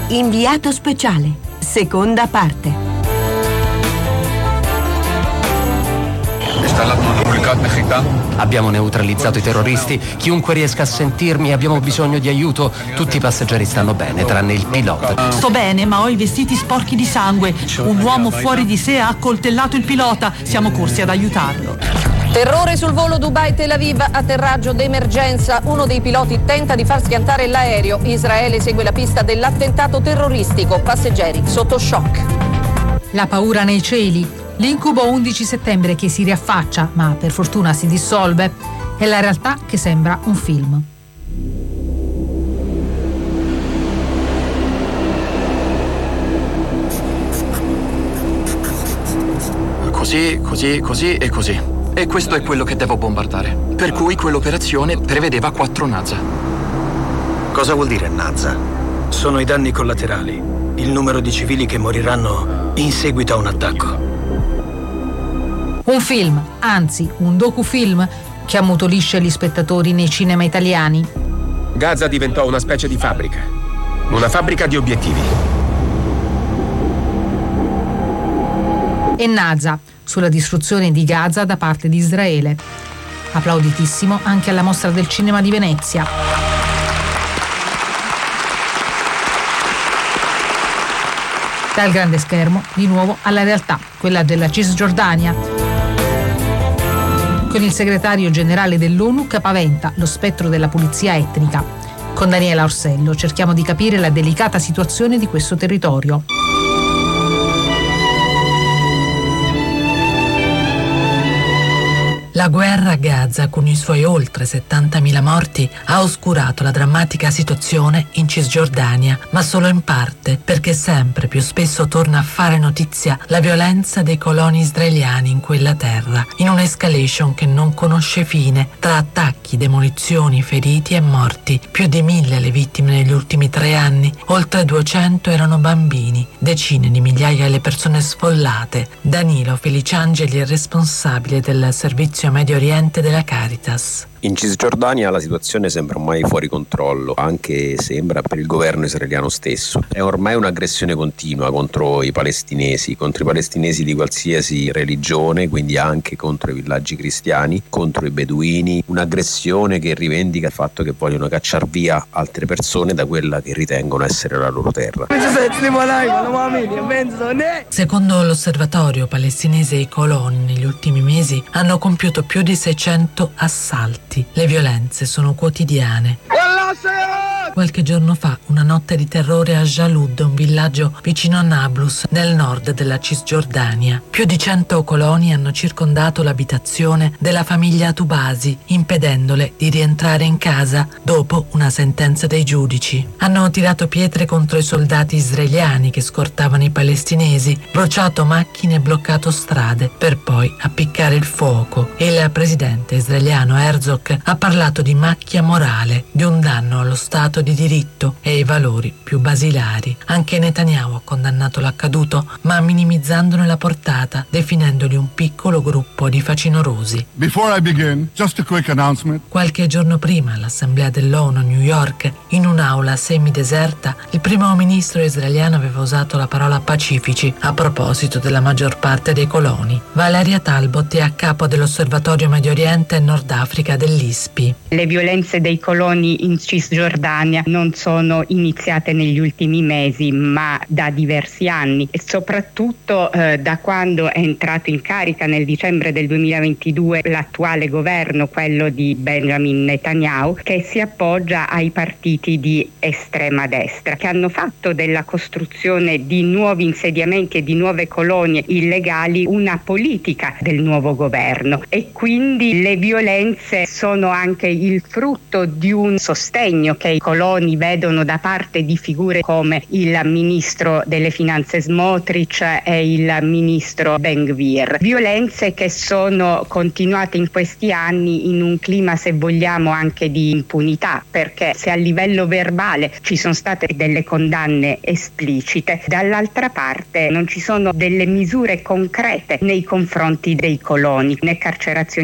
Inviato speciale, seconda parte. Abbiamo neutralizzato i terroristi. Chiunque riesca a sentirmi, abbiamo bisogno di aiuto. Tutti i passeggeri stanno bene, tranne il pilota. Sto bene, ma ho i vestiti sporchi di sangue. Un uomo fuori di sé ha accoltellato il pilota. Siamo corsi ad aiutarlo. Terrore sul volo Dubai-Tel Aviv, atterraggio d'emergenza. Uno dei piloti tenta di far schiantare l'aereo. Israele segue la pista dell'attentato terroristico. Passeggeri sotto shock. La paura nei cieli. L'incubo 11 settembre che si riaffaccia, ma per fortuna si dissolve, è la realtà che sembra un film. Così e così. E questo è quello che devo bombardare. Per cui quell'operazione prevedeva 4 Naza. Cosa vuol dire Naza? Sono i danni collaterali, il numero di civili che moriranno in seguito a un attacco. Un film, anzi un docufilm, che ammutolisce gli spettatori nei cinema italiani. Gaza diventò una specie di fabbrica. Una fabbrica di obiettivi. E Naza, sulla distruzione di Gaza da parte di Israele. Applauditissimo anche alla Mostra del Cinema di Venezia. Dal grande schermo, di nuovo alla realtà, quella della Cisgiordania, con il segretario generale dell'ONU che paventa lo spettro della pulizia etnica. Con Daniela Orsello cerchiamo di capire la delicata situazione di questo territorio. La guerra a Gaza, con i suoi oltre 70.000 morti, ha oscurato la drammatica situazione in Cisgiordania, ma solo in parte, perché sempre più spesso torna a fare notizia la violenza dei coloni israeliani in quella terra, in un'escalation che non conosce fine, tra attacchi, demolizioni, feriti e morti. Più di 1.000 le vittime negli ultimi 3 anni, oltre 200 erano bambini, decine di migliaia le persone sfollate. Danilo Feliciangeli è responsabile del servizio Medio Oriente della Caritas. In Cisgiordania la situazione sembra ormai fuori controllo, anche sembra per il governo israeliano stesso. È ormai un'aggressione continua contro i palestinesi di qualsiasi religione, quindi anche contro i villaggi cristiani, contro i beduini, un'aggressione che rivendica il fatto che vogliono cacciar via altre persone da quella che ritengono essere la loro terra. Secondo l'osservatorio palestinese, i coloni negli ultimi mesi hanno compiuto più di 600 assalti. Le violenze sono quotidiane. Qualche giorno fa, una notte di terrore a Jalud, un villaggio vicino a Nablus, nel nord della Cisgiordania. Più di 100 coloni hanno circondato l'abitazione della famiglia Tubasi, impedendole di rientrare in casa dopo una sentenza dei giudici. Hanno tirato pietre contro i soldati israeliani che scortavano i palestinesi, bruciato macchine e bloccato strade, per poi appiccare il fuoco. Il presidente israeliano Herzog ha parlato di macchia morale, di un danno allo Stato di diritto e ai valori più basilari. Anche Netanyahu ha condannato l'accaduto, ma minimizzandone la portata, definendoli un piccolo gruppo di facinorosi. Before I begin, just a quick announcement. Qualche giorno prima, all'Assemblea dell'ONU a New York, in un'aula semideserta, il primo ministro israeliano aveva usato la parola pacifici a proposito della maggior parte dei coloni. Valeria Talbot è a capo dell'Osservatorio Medio Oriente e Nord Africa dell'ISPI. Le violenze dei coloni in Cisgiordania non sono iniziate negli ultimi mesi, ma da diversi anni, e soprattutto da quando è entrato in carica nel dicembre del 2022 l'attuale governo, quello di Benjamin Netanyahu, che si appoggia ai partiti di estrema destra, che hanno fatto della costruzione di nuovi insediamenti e di nuove colonie illegali una politica del nuovo governo, e quindi le violenze sono anche il frutto di un sostegno che i coloni vedono da parte di figure come il ministro delle finanze Smotrich e il ministro Ben Gvir. Violenze che sono continuate in questi anni in un clima, se vogliamo, anche di impunità, perché se a livello verbale ci sono state delle condanne esplicite, dall'altra parte non ci sono delle misure concrete nei confronti dei coloni, né carcerazioni